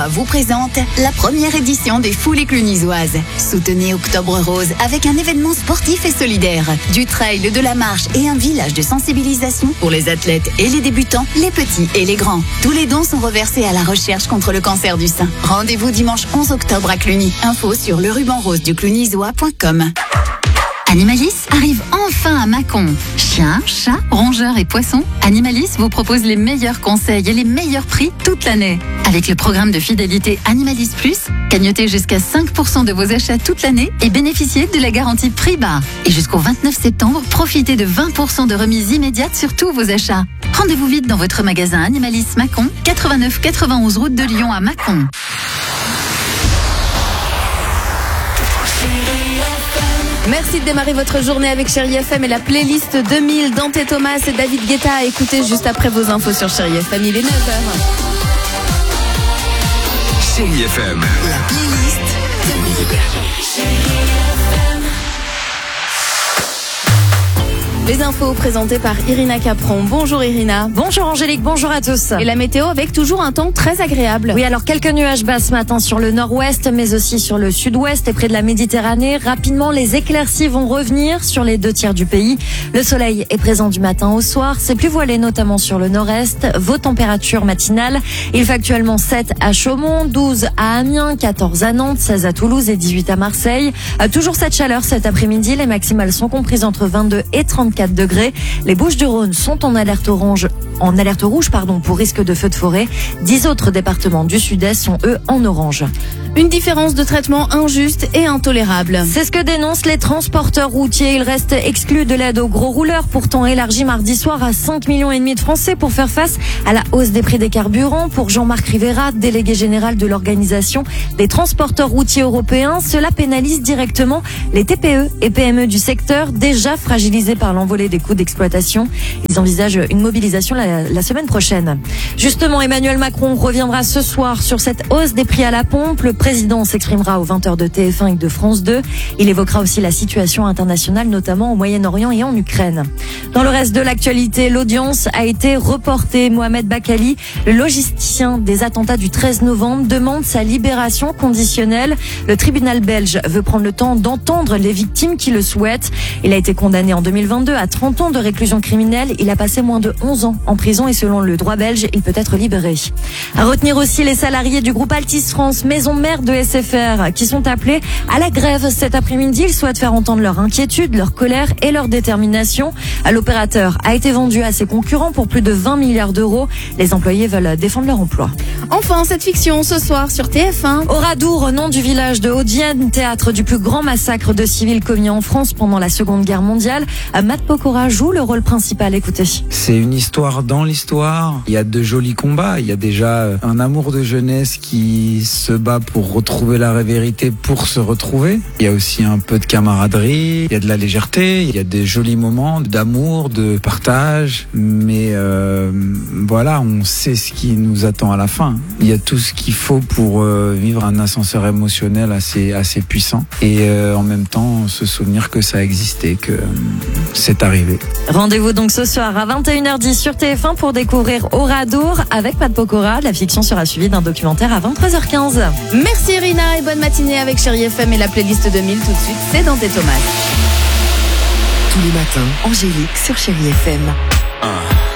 Vous présente la première édition des Foulées Clunisoises. Soutenez Octobre Rose avec un événement sportif et solidaire. Du trail, de la marche et un village de sensibilisation pour les athlètes et les débutants, les petits et les grands. Tous les dons sont reversés à la recherche contre le cancer du sein. Rendez-vous dimanche 11 octobre à Cluny. Info sur lerubanrose-du-clunisois.com. Animalis arrive enfin à Mâcon. Chiens, chats, rongeurs et poissons, Animalis vous propose les meilleurs conseils et les meilleurs prix toute l'année. Avec le programme de fidélité Animalis Plus, cagnotez jusqu'à 5% de vos achats toute l'année et bénéficiez de la garantie prix bas. Et jusqu'au 29 septembre, profitez de 20% de remise immédiate sur tous vos achats. Rendez-vous vite dans votre magasin Animalis Mâcon, 89 91 route de Lyon à Mâcon. Merci de démarrer votre journée avec Chérie FM et la playlist 2000 Dante Thomas et David Guetta à écouter juste après vos infos sur Chérie FM. Il est 9h. Chérie FM. La playlist 2000. Les infos présentées par Irina Capron. Bonjour Irina. Bonjour Angélique, bonjour à tous. Et la météo avec toujours un temps très agréable. Oui, alors quelques nuages bas ce matin sur le nord-ouest, mais aussi sur le sud-ouest et près de la Méditerranée. Rapidement, les éclaircies vont revenir sur les 2 tiers du pays. Le soleil est présent du matin au soir. C'est plus voilé notamment sur le nord-est. Vos températures matinales, il fait actuellement 7 à Chaumont, 12 à Amiens, 14 à Nantes, 16 à Toulouse et 18 à Marseille. Toujours cette chaleur cet après-midi. Les maximales sont comprises entre 22 et 34 degrés. Les Bouches-du-Rhône sont en alerte rouge pour risque de feu de forêt. 10 autres départements du sud-est sont eux en orange. Une différence de traitement injuste et intolérable. C'est ce que dénoncent les transporteurs routiers. Ils restent exclus de l'aide aux gros rouleurs, pourtant élargie mardi soir à 5,5 millions de Français pour faire face à la hausse des prix des carburants. Pour Jean-Marc Rivera, délégué général de l'organisation des transporteurs routiers européens, cela pénalise directement les TPE et PME du secteur, déjà fragilisés par l'envolée des coûts d'exploitation. Ils envisagent une mobilisation la semaine prochaine. Justement, Emmanuel Macron reviendra ce soir sur cette hausse des prix à la pompe. Le président s'exprimera aux 20h de TF1 et de France 2. Il évoquera aussi la situation internationale, notamment au Moyen-Orient et en Ukraine. Dans le reste de l'actualité, l'audience a été reportée. Mohamed Bakali, le logisticien des attentats du 13 novembre, demande sa libération conditionnelle. Le tribunal belge veut prendre le temps d'entendre les victimes qui le souhaitent. Il a été condamné en 2022 à 30 ans de réclusion criminelle. Il a passé moins de 11 ans en prison et selon le droit belge, il peut être libéré. À retenir aussi les salariés du groupe Altis France, maison mère de SFR, qui sont appelés à la grève cet après-midi. Ils souhaitent faire entendre leur inquiétude, leur colère et leur détermination. L'opérateur a été vendu à ses concurrents pour plus de 20 milliards d'euros. Les employés veulent défendre leur emploi. Enfin, cette fiction ce soir sur TF1. Oradour, nom du village de Haute-Vienne, théâtre du plus grand massacre de civils commis en France pendant la Seconde Guerre mondiale. Matt Pokora joue le rôle principal. Écoutez. C'est une histoire dans l'histoire. Il y a de jolis combats. Il y a déjà un amour de jeunesse qui se bat pour retrouver la vérité, pour se retrouver. Il y a aussi un peu de camaraderie. Il y a de la légèreté. Il y a des jolis moments d'amour, de partage. Mais voilà, on sait ce qui nous attend à la fin. Il y a tout ce qu'il faut pour vivre un ascenseur émotionnel assez puissant. Et en même temps, se souvenir que ça a existé, que c'est arrivé. Rendez-vous donc ce soir à 21h10 sur TF1 pour découvrir Oradour avec Matt Pokora. La fiction sera suivie d'un documentaire à 23h15. Merci Irina et bonne matinée avec Chérie FM et la playlist 2000. Tout de suite, c'est Dante Thomas. Tous les matins, Angélique sur Chérie FM.